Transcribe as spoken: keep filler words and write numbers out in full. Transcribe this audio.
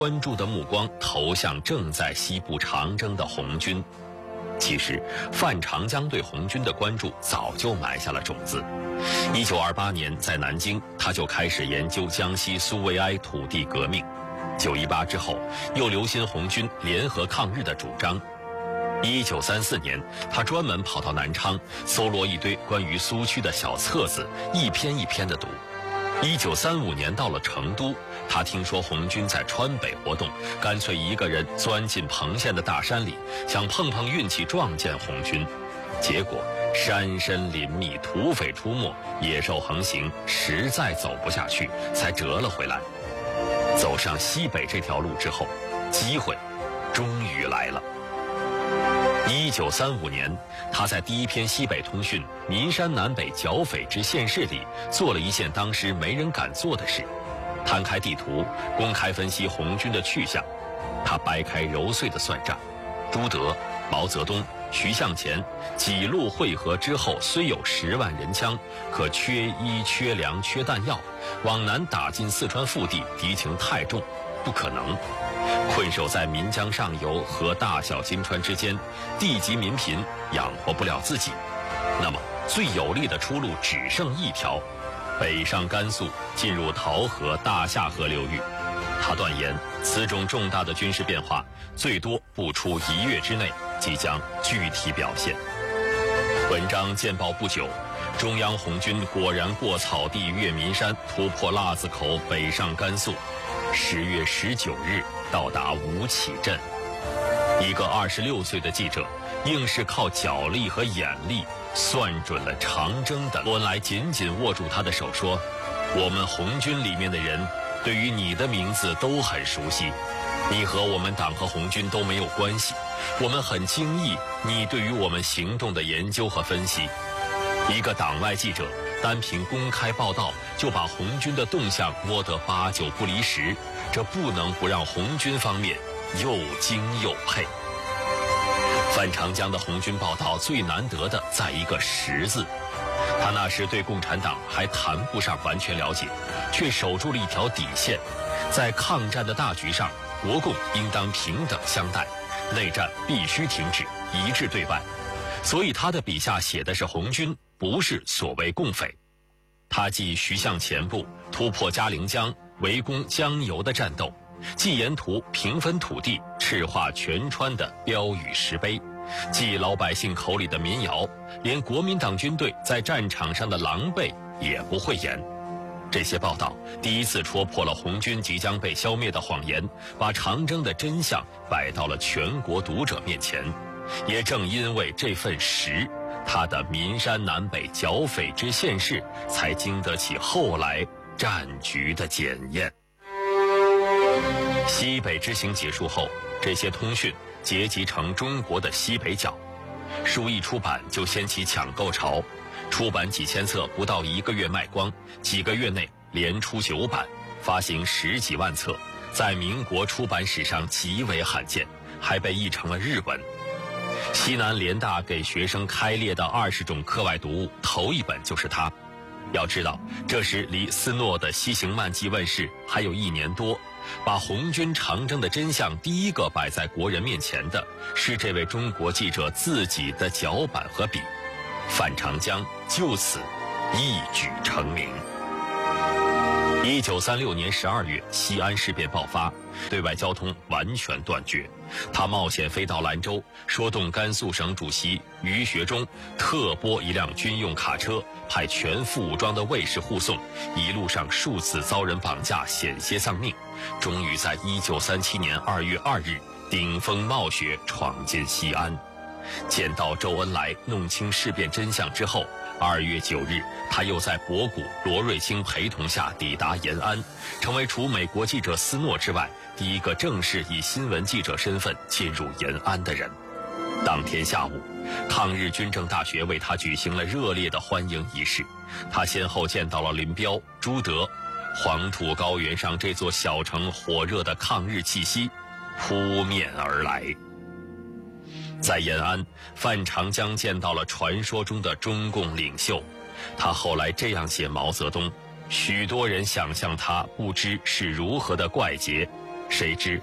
关注的目光投向正在西部长征的红军。其实，范长江对红军的关注早就埋下了种子。一九二八年，在南京，他就开始研究江西苏维埃土地革命。九一八之后，又留心红军联合抗日的主张。一九三四年，他专门跑到南昌，搜罗一堆关于苏区的小册子，一篇一篇地读。一九三五年到了成都，他听说红军在川北活动，干脆一个人钻进彭县的大山里，想碰碰运气撞见红军。结果山深林密，土匪出没，野兽横行，实在走不下去，才折了回来。走上西北这条路之后，机会终于来了。一九三五年，他在第一篇西北通讯《岷山南北剿匪之县市》里做了一件当时没人敢做的事，摊开地图，公开分析红军的去向。他掰开揉碎的算账，朱德、毛泽东、徐向前几路会合之后，虽有十万人枪，可缺衣、缺粮、缺弹药，往南打进四川腹地，敌情太重，不可能。困守在岷江上游和大小金川之间，地级民贫，养活不了自己。那么最有利的出路只剩一条，北上甘肃，进入桃河、大夏河流域。他断言，此种重大的军事变化，最多不出一月之内即将具体表现。文章见报不久，中央红军果然过草地，越岷山，突破腊子口，北上甘肃。十月十九日到达吴起镇。一个二十六岁的记者，硬是靠脚力和眼力算准了长征的。周恩来紧紧握住他的手说：“我们红军里面的人对于你的名字都很熟悉，你和我们党和红军都没有关系，我们很惊异你对于我们行动的研究和分析。”一个党外记者单凭公开报道就把红军的动向摸得八九不离十，这不能不让红军方面又惊又佩。范长江的红军报道最难得的在一个实字，他那时对共产党还谈不上完全了解，却守住了一条底线，在抗战的大局上，国共应当平等相待，内战必须停止，一致对外。所以他的笔下写的是红军，不是所谓共匪。他记徐向前部突破嘉陵江、围攻江油的战斗，记沿途平分土地、赤化全川的标语石碑，记老百姓口里的民谣，连国民党军队在战场上的狼狈也不会言。这些报道第一次戳破了红军即将被消灭的谎言，把长征的真相摆到了全国读者面前。也正因为这份实，他的岷山南北剿匪之县市才经得起后来战局的检验。西北之行结束后，这些通讯结集成中国的西北角，书一出版就掀起抢购潮，出版几千册不到一个月卖光，几个月内连出九版，发行十几万册，在民国出版史上极为罕见，还被译成了日文。西南联大给学生开列的二十种课外读物，头一本就是它。要知道，这时离斯诺的《西行漫记》问世还有一年多，把红军长征的真相第一个摆在国人面前的是这位中国记者自己的脚板和笔。范长江就此一举成名。一九三六年十二月，西安事变爆发，对外交通完全断绝。他冒险飞到兰州，说动甘肃省主席于学忠特拨一辆军用卡车，派全副武装的卫士护送，一路上数次遭人绑架，险些丧命。终于在一九三七年二月二日，顶风冒雪闯进西安。见到周恩来，弄清事变真相之后，二月九日，他又在博古、罗瑞卿陪同下抵达延安，成为除美国记者斯诺之外第一个正式以新闻记者身份进入延安的人。当天下午，抗日军政大学为他举行了热烈的欢迎仪式。他先后见到了林彪、朱德。黄土高原上这座小城火热的抗日气息扑面而来。在延安，范长江见到了传说中的中共领袖。他后来这样写毛泽东：许多人想象他不知是如何的怪杰， 谁知